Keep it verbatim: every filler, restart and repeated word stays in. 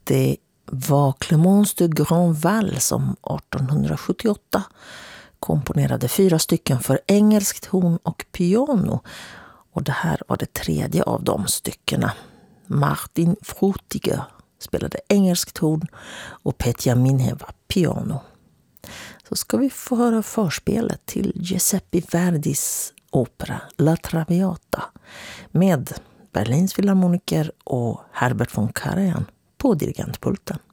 Det var Clémence de Grandval som artonhundrasjuttioåtta komponerade fyra stycken för engelskt horn och piano. Och det här var det tredje av de styckena. Martin Frutiger spelade engelskt horn och Petja Minheva piano. Så ska vi få höra förspelet till Giuseppe Verdis opera La Traviata med Berlins filharmoniker och Herbert von Karajan på dirigentpulten.